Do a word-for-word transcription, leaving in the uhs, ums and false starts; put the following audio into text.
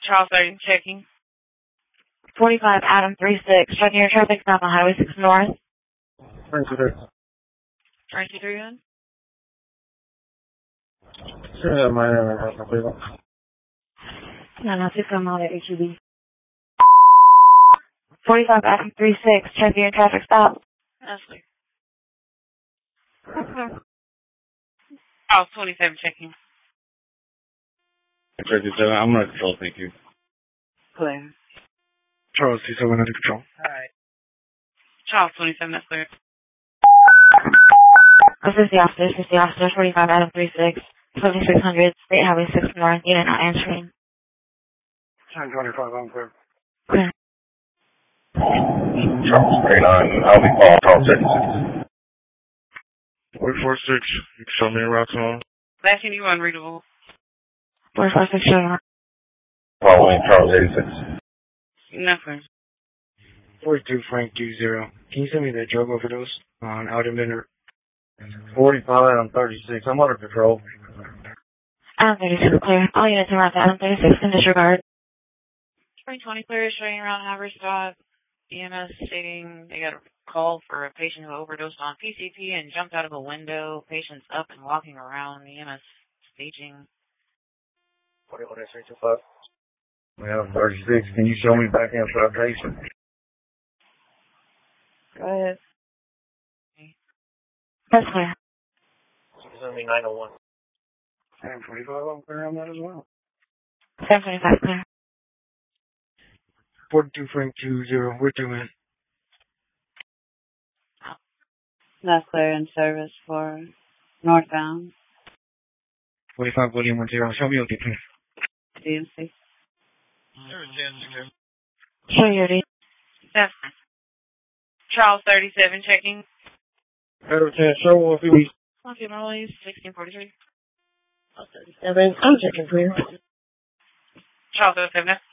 Charles thirty checking. forty-five Adam three six, checking your traffic stop on Highway six North. twenty-three. twenty-three on? Yeah, my name is Rafael. No, no, six on Mall at H E B. forty-five Adam three six, checking your traffic stop. Ashley. Charles twenty-seven checking. thirty-seven, I'm not control, thank you. Clear. Charles, T seven under control. Alright. Charles twenty-seven, that's clear. Assist the officer, assist the officer, forty-five Adam three six, seventy-six hundred, State Highway six North, unit not answering. ten twenty-five, I'm clear. Clear. Charles thirty-nine, I'll be called Charles thirty-six. four four six, you can show me a route to home. Flashing you unreadable. four four six, showing Following Charles eighty-six. Nothing. forty-two Frank two zero. Can you send me the drug overdose on Alderman? forty-five Adam thirty-six, I'm under control. Adam thirty-six, clear. All units in route to Adam thirty-six in disregard. Spring twenty clear, showing around Haverstock. E M S stating they got a call for a patient who overdosed on P C P and jumped out of a window. Patient's up and walking around. E M S staging. forty-one three two five. Yeah, thirty-six. Can you show me back in for that patient? Go ahead. That's clear. Send me nine oh one. ten twenty-five, I'm clear on that as well. seven twenty-five, clear. forty-two Frank two zero, we're two in. That's clear in service for northbound. forty-five William one zero, show me okay, please. D M C. Show your D. That's fine. Charles thirty-seven checking. Pedro ten, show one fifty. Okay, Marley, sixteen forty-three. thirty-seven, I'm checking clear. Charles thirty-seven.